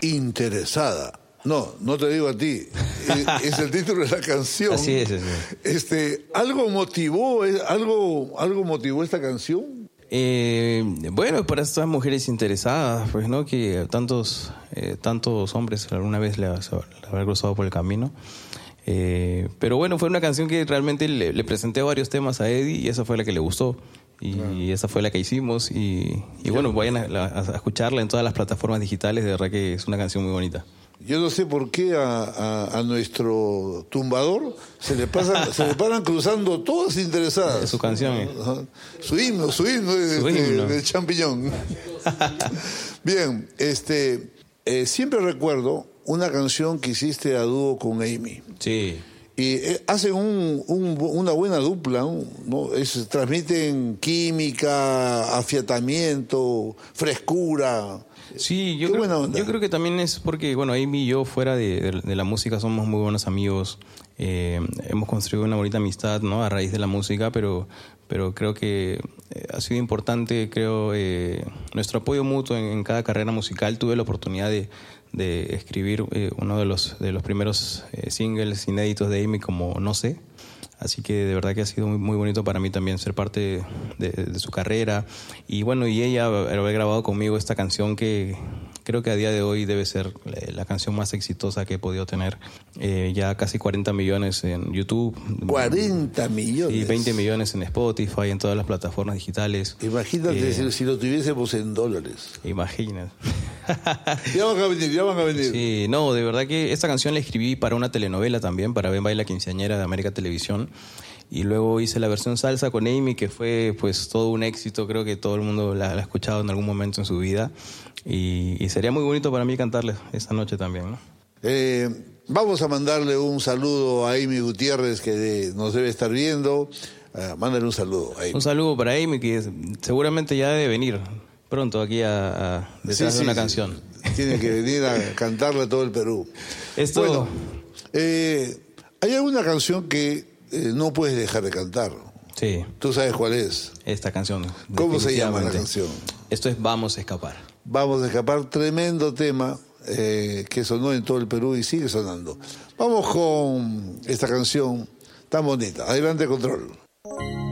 Interesada. No, no te digo a ti. Es el título de la canción. Así es. ¿Algo motivó esta canción? Bueno, para estas mujeres interesadas, pues, ¿no? Que tantos hombres alguna vez le habrá cruzado por el camino. Pero bueno, fue una canción que realmente le presenté varios temas a Eddie y esa fue la que le gustó. Y esa fue la que hicimos. Y bueno, vayan a escucharla en todas las plataformas digitales. De verdad que es una canción muy bonita. Yo no sé por qué a nuestro tumbador se le paran cruzando todas interesadas. Es su canción. Su himno de champiñón. Bien, siempre recuerdo una canción que hiciste a dúo con Amy. Sí. Y hacen una buena dupla, ¿no? Transmiten química, afiatamiento, frescura. Sí, yo creo que también es porque, bueno, Amy y yo fuera de la música somos muy buenos amigos. Hemos construido una bonita amistad, ¿no? A raíz de la música, pero creo que ha sido importante, nuestro apoyo mutuo en cada carrera musical. Tuve la oportunidad de escribir uno de los primeros singles inéditos de Amy, como No sé. Así que de verdad que ha sido muy, muy bonito para mí también ser parte de su carrera. Y bueno, y ella haber grabado conmigo esta canción que creo que a día de hoy debe ser la canción más exitosa que he podido tener. Ya casi 40 millones en YouTube. 40 millones. Y 20 millones en Spotify, en todas las plataformas digitales. Imagínate si lo tuviésemos en dólares. Imagínate. Ya van a venir. Sí, no, de verdad que esta canción la escribí para una telenovela también, para Ven Baila Quinceañera de América Televisión. Y luego hice la versión salsa con Amy, que fue pues todo un éxito. Creo que todo el mundo la ha escuchado en algún momento en su vida. Y sería muy bonito para mí cantarle esta noche también, ¿no? Vamos a mandarle un saludo a Amy Gutiérrez, que nos debe estar viendo. Mándale un saludo a Amy. Un saludo para Amy, que seguramente ya debe venir pronto aquí detrás de una canción. Tiene que venir a cantarle a todo el Perú. Bueno, hay alguna canción que no puedes dejar de cantar. Sí. ¿Tú sabes cuál es? Esta canción. ¿Cómo se llama la canción? Esto es Vamos a Escapar. Vamos a Escapar, tremendo tema que sonó en todo el Perú y sigue sonando. Vamos con esta canción tan bonita. Adelante, Control.